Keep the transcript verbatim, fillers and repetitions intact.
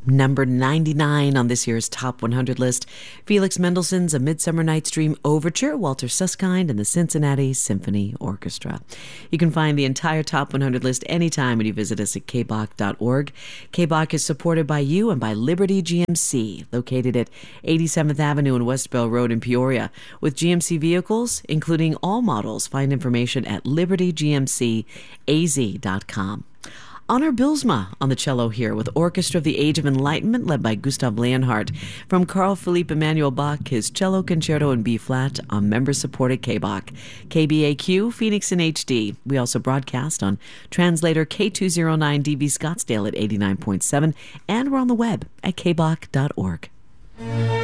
Number ninety-nine on this year's Top one hundred list, Felix Mendelssohn's A Midsummer Night's Dream Overture, Walter Susskind and the Cincinnati Symphony Orchestra. You can find the entire Top one hundred list anytime when you visit us at k b o c dot org. K B O C is supported by you and by Liberty G M C, located at eighty-seventh Avenue and West Bell Road in Peoria. With G M C vehicles, including all models, find information at liberty g m c a z dot com. Honor Bylsma on the cello here with Orchestra of the Age of Enlightenment led by Gustav Leonhardt. From Carl Philipp Emanuel Bach, his cello concerto in B-flat on member-supported K B O C. K B A Q, Phoenix in H D. We also broadcast on translator K two oh nine D B Scottsdale at eighty-nine point seven, and we're on the web at k b o c dot org.